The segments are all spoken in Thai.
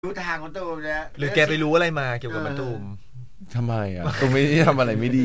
รู้ทางของตูมนะหรือแกไปรู้อะไรมาเกี่ยวกับมะตูมทำไมอ่ะตูมไม่ได้ทำอะไรไม่ดี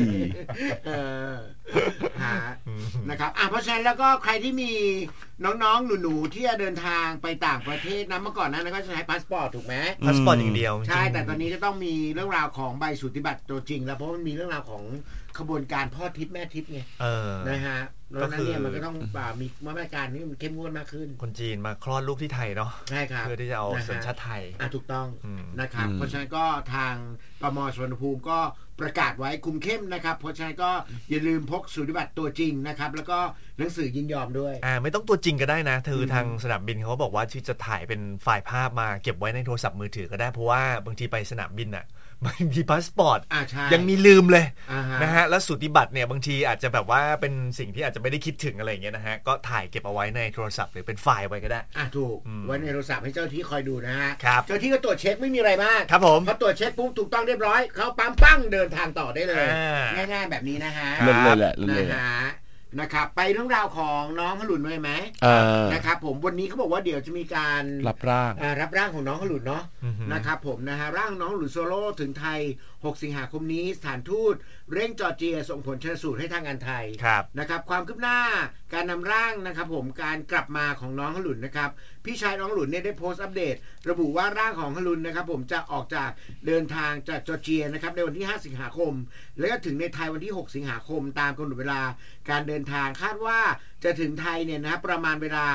นะครับเพราะฉะนั้นแล้วก็ใครที่มีน้องๆหนูๆที่จะเดินทางไปต่างประเทศนะเมื่อก่อนนั้นก็จะใช้พาสปอร์ตถูกไหมพาสปอร์ตอย่างเดียวใช่แต่ตอนนี้จะต้องมีเรื่องราวของใบสูติบัตรตัวจริงแล้วเพราะมันมีเรื่องราวของขบวนการพ่อทิพย์แม่ทิพย์ไงนะฮะแล้วนั้นเนี่ยมันก็ต้องมีมาตรการที่มันเข้มงวดมากขึ้นคนจีนมาคลอดลูกที่ไทยเนาะใช่ครับเพื่อที่จะเอาสัญชาติไทยถูกต้องนะครับเพราะฉะนั้นก็ทางปม.สุวรรณภูมิก็ประกาศไว้คุมเข้มนะครับเพราะฉะนั้นก็อย่าลืมพกสูติบัตรตัวจริงนะครับแล้วก็หนังสือยินยอมด้วยไม่ต้องตัวจริงก็ได้นะทางสนามบินเขาบอกว่าที่จะถ่ายเป็นไฟล์ภาพมาเก็บไว้ในโทรศัพท์มือถือก็ได้เพราะว่าบางทีไปสนามบินอ่ะบางทีพาสปอร์ตยังมีลืมเลยนะฮะแล้วสูติบัตรเนี่ยบางทีอาจจะแบบว่าเป็นสิ่งที่อาจจะไม่ได้คิดถึงอะไรอย่างเงี้ยนะฮะก็ถ่ายเก็บเอาไว้ในโทรศัพท์หรือเป็นไฟล์ไว้ก็ได้ถูกไว้ในโทรศัพท์ให้เจ้าที่คอยดูนะฮะเจ้าที่ก็ตรวจเช็คไม่มีอะไรมากครับผมพอตรวจเช็คปุ๊บถูกต้องเรียบร้อยเขาปั๊มปั้งเดินทางต่อได้เลยง่ายๆแบบนี้นะฮะเลยแหละนะฮะนะครับไปเรื่องราวของน้องขลุนไหมนะครับผมวันนี้เขาบอกว่าเดี๋ยวจะมีการรับร่างของน้องขลุนเนาะนะครับผมนะฮะร่างน้องขลุนโซโล่ถึงไทย6 สิงหาคมนี้สถานทูตเร่งจอร์เจียส่งผลชันสูตรให้ทางการไทยนะครับความคืบหน้าการนำร่างนะครับผมการกลับมาของน้องขลุนนะครับพี่ชายน้องขลุนเนี่ยได้โพสต์อัปเดตระบุว่าร่างของขลุนนะครับผมจะออกจากเดินทางจากจอร์เจียนะครับในวันที่5 สิงหาคมแล้วก็ถึงในไทยวันที่6 สิงหาคมตามกำหนดเวลาการเดินทางคาดว่าจะถึงไทยเนี่ยนะประมาณเวลา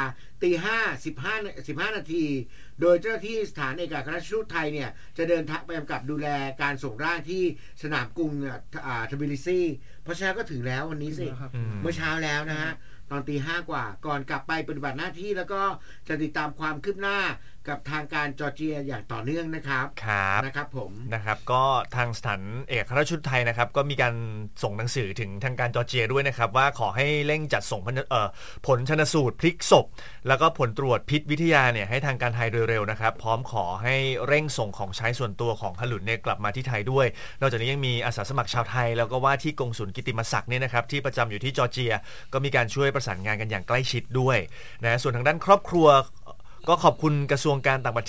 5:15 นาทีโดยเจ้าหน้าที่สถานเอกอัครราชทูตไทยเนี่ยจะเดินทางไปกำกับดูแลการส่งร่างที่สนามกรุงทบิลิซีเพราะฉะนั้นก็ถึงแล้ววันนี้สิเมื่อเช้าแล้วนะฮะตอน 5:00 กว่าก่อนกลับไปปฏิบัติหน้าที่แล้วก็จะติดตามความคืบหน้ากับทางการจอร์เจียอย่างต่อเนื่องนะครับนะครับผมนะครับก็ทางสถานเอกอัครราชทูตไทยนะครับก็มีการส่งหนังสือถึงทางการจอร์เจียด้วยนะครับว่าขอให้เร่งจัดส่งผลชันสูตรพลิกศพแล้วก็ผลตรวจพิษวิทยาเนี่ยให้ทางการไทยโดยเร็วนะครับพร้อมขอให้เร่งส่งของใช้ส่วนตัวของขลุนเนี่ยกลับมาที่ไทยด้วยนอกจากนี้ยังมีอาสาสมัครชาวไทยแล้วก็ว่าที่กงสุลกิติมศักดิ์เนี่ยนะครับที่ประจำอยู่ที่จอร์เจียก็มีการช่วยประสานงานกันอย่างใกล้ชิดด้วยนะส่วนทางด้านครอบครัวก็ขอบคุณกระทรวงการต่างประเทศ